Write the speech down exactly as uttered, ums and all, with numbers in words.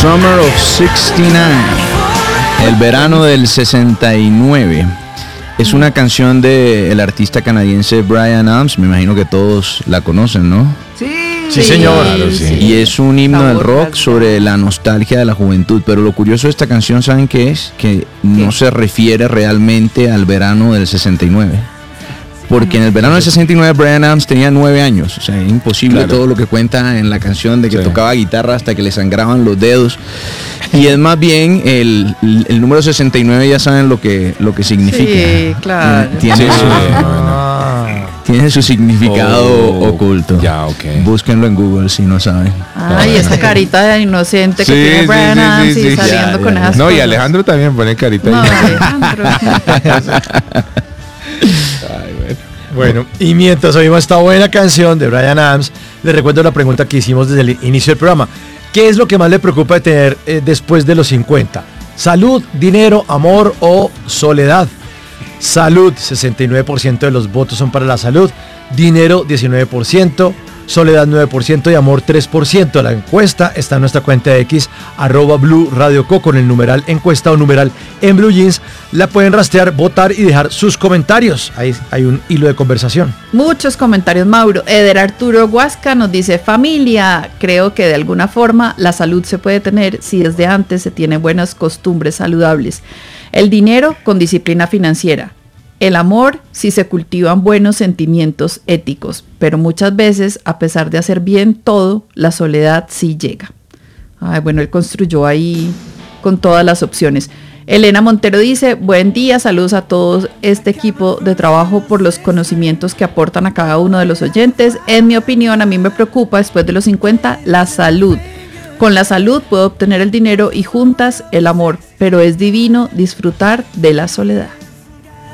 Summer of sixty nine, el verano del sesenta y nueve. Es una canción del artista canadiense Bryan Adams, me imagino que todos la conocen, ¿no? Sí, sí señor. Claro, sí. Y es un himno del rock sobre la nostalgia de la juventud, pero lo curioso de esta canción, ¿saben qué es? Que no se refiere realmente al verano del sesenta y nueve. Porque en el verano del sesenta y nueve Bryan Adams tenía nueve años, o sea, es imposible claro. todo lo que cuenta en la canción de que sí. tocaba guitarra hasta que le sangraban los dedos. Y es más bien el, el número sesenta y nueve, ya saben lo que, lo que significa. Sí, claro. Tiene, sí, su, ah. tiene su significado oh, oculto. Ya, okay. Búsquenlo en Google si no saben. Ay, ah, esa carita de inocente que sí, tiene Bryan sí, Adams sí, sí, y sí, saliendo ya, con ya, esas No, cosas. Y Alejandro también pone carita. No, Alejandro. Ay, bueno. Bueno, y mientras oímos esta buena canción de Bryan Adams, les recuerdo la pregunta que hicimos desde el inicio del programa. ¿Qué es lo que más le preocupa de tener eh, después de los cincuenta? ¿Salud, dinero, amor o soledad? Salud, sesenta y nueve por ciento de los votos son para la salud. Dinero, diecinueve por ciento. Soledad, nueve por ciento. Y amor, tres por ciento. La encuesta está en nuestra cuenta de X, arroba Blue Radio Co, con el numeral encuesta o numeral en Blue Jeans. La pueden rastrear, votar y dejar sus comentarios. Ahí hay un hilo de conversación. Muchos comentarios, Mauro. Eder Arturo Huasca nos dice: familia, creo que de alguna forma la salud se puede tener si desde antes se tiene buenas costumbres saludables. El dinero con disciplina financiera. El amor si se cultivan buenos sentimientos éticos, pero muchas veces, a pesar de hacer bien todo, la soledad sí llega. Ay, bueno, él construyó ahí con todas las opciones. Elena Montero dice: buen día, saludos a todo este equipo de trabajo por los conocimientos que aportan a cada uno de los oyentes. En mi opinión, a mí me preocupa después de los cincuenta la salud. Con la salud puedo obtener el dinero y juntas el amor, pero es divino disfrutar de la soledad.